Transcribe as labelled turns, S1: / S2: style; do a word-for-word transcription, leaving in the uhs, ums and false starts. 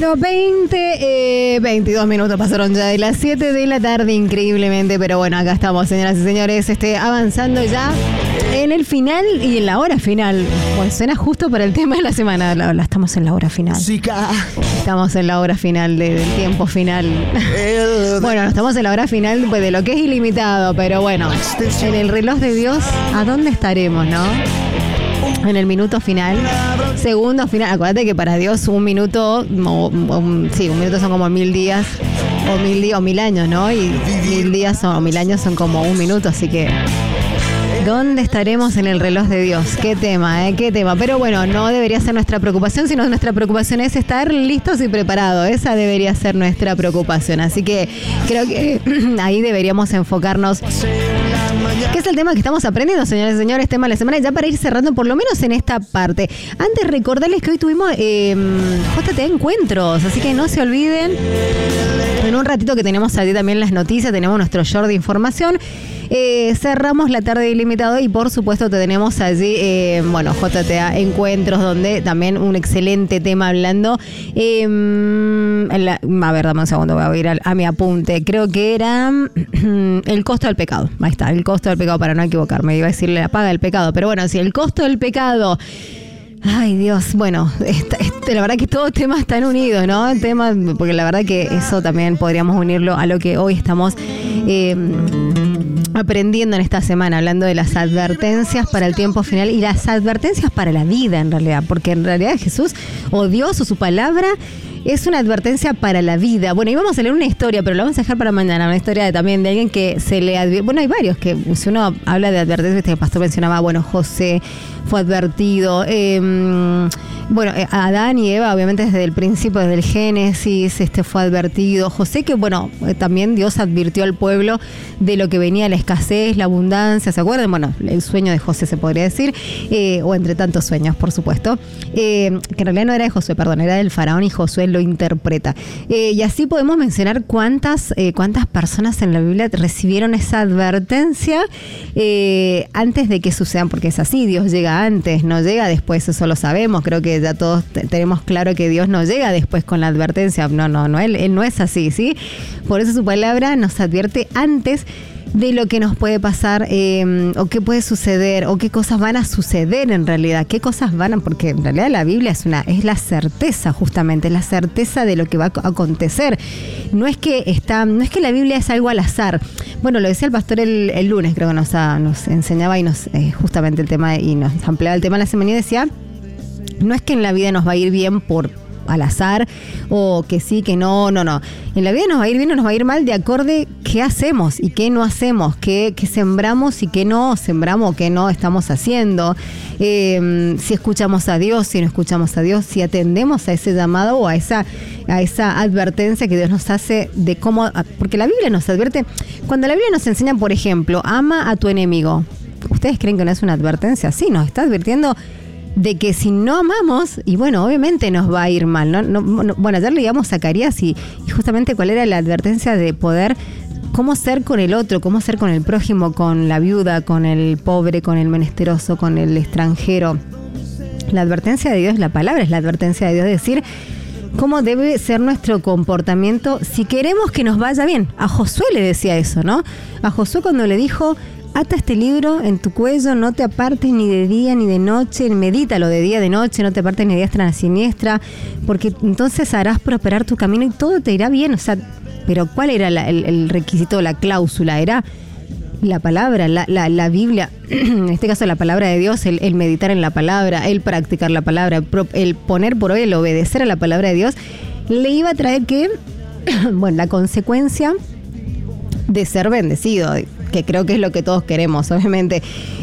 S1: Bueno, veinte, eh, veintidós minutos pasaron ya de las siete de la tarde, increíblemente, pero bueno, acá estamos, señoras y señores, este, avanzando ya en el final y en la hora final. Pues suena justo para el tema de la semana. La, la, estamos en la hora final. Estamos en la hora final de, del tiempo final. Bueno, no estamos en la hora final pues, de lo que es ilimitado, pero bueno, en el reloj de Dios, ¿a dónde estaremos, no? En el minuto final, segundo final. Acuérdate que para Dios un minuto, o, o, sí, un minuto son como mil días, o mil días, o mil años, ¿no? Y mil días son, o mil años son como un minuto, así que ¿dónde estaremos en el reloj de Dios? Qué tema, ¿eh? Qué tema. Pero bueno, no debería ser nuestra preocupación, sino nuestra preocupación es estar listos y preparados. Esa debería ser nuestra preocupación. Así que creo que ahí deberíamos enfocarnos. ¿Qué es el tema que estamos aprendiendo, señores y señores? Tema de la semana, ya para ir cerrando por lo menos en esta parte. Antes recordarles que hoy tuvimos eh, J T A Encuentros, así que no se olviden. En un ratito que tenemos allí también las noticias, tenemos nuestro short de información. Eh, cerramos la tarde ilimitado y por supuesto te tenemos allí, eh, bueno, J T A Encuentros, donde también un excelente tema hablando. Eh, en la, a ver, dame un segundo, voy a ir a, a mi apunte. Creo que era el costo del pecado. Ahí está, el costo del pecado, para no equivocarme. Iba a decirle la paga del pecado, pero bueno, sí, el costo del pecado. Ay, Dios, bueno, esta, esta, la verdad que todos temas están unidos, ¿no? Temas, porque la verdad que eso también podríamos unirlo a lo que hoy estamos eh, aprendiendo en esta semana, hablando de las advertencias para el tiempo final y las advertencias para la vida, en realidad, porque en realidad Jesús o Dios o su palabra es una advertencia para la vida. Bueno, y vamos a leer una historia, pero la vamos a dejar para mañana, una historia de, también de alguien que se le advierte. Bueno, hay varios que, si uno habla de advertencias, este pastor mencionaba, bueno, José fue advertido. Eh, bueno, Adán y Eva, obviamente desde el principio, desde el Génesis, este fue advertido. José, que bueno, también Dios advirtió al pueblo de lo que venía, la escasez, la abundancia, ¿se acuerdan? Bueno, el sueño de José se podría decir, eh, o entre tantos sueños, por supuesto, eh, que en realidad no era de Josué, perdón, era del faraón y Josué lo interpreta. Eh, y así podemos mencionar cuántas, eh, cuántas personas en la Biblia recibieron esa advertencia eh, antes de que sucedan, porque es así, Dios llega antes, no llega después, eso lo sabemos, creo que ya todos t- tenemos claro que Dios no llega después con la advertencia, no, no, no, él, él no es así, ¿sí? Por eso su palabra nos advierte antes de lo que nos puede pasar eh, o qué puede suceder o qué cosas van a suceder en realidad, qué cosas van a, porque en realidad la Biblia es una es la certeza, justamente, la certeza de lo que va a acontecer. No es que está, no es que la Biblia es algo al azar. Bueno, lo decía el pastor el, el lunes, creo que nos, nos enseñaba y nos eh, justamente el tema y nos ampliaba el tema de la semana y decía, no es que en la vida nos va a ir bien por al azar o que sí, que no, no, no. En la vida nos va a ir bien o nos va a ir mal de acorde qué hacemos y qué no hacemos, qué, qué sembramos y qué no sembramos, qué no estamos haciendo. Eh, si escuchamos a Dios, si no escuchamos a Dios, si atendemos a ese llamado o a esa, a esa advertencia que Dios nos hace de cómo, porque la Biblia nos advierte, cuando la Biblia nos enseña, por ejemplo, ama a tu enemigo, ¿ustedes creen que no es una advertencia? Sí, nos está advirtiendo de que si no amamos, y bueno, obviamente nos va a ir mal, ¿no? no, no bueno, ayer leíamos Zacarías y, y justamente cuál era la advertencia de poder, cómo ser con el otro, cómo ser con el prójimo, con la viuda, con el pobre, con el menesteroso, con el extranjero. La advertencia de Dios, la palabra es la advertencia de Dios, de decir cómo debe ser nuestro comportamiento si queremos que nos vaya bien. A Josué le decía eso, ¿no? A Josué cuando le dijo, ata este libro en tu cuello, no te apartes ni de día ni de noche, medítalo de día, de noche, no te apartes ni de diestra ni siniestra, porque entonces harás prosperar tu camino y todo te irá bien. O sea, pero ¿cuál era la, el, el requisito, la cláusula? Era la palabra, la, la, la Biblia, en este caso la palabra de Dios, el, el meditar en la palabra, el practicar la palabra, el poner por hoy, el obedecer a la palabra de Dios, le iba a traer que, bueno, la consecuencia de ser bendecido, que creo que es lo que todos queremos, obviamente.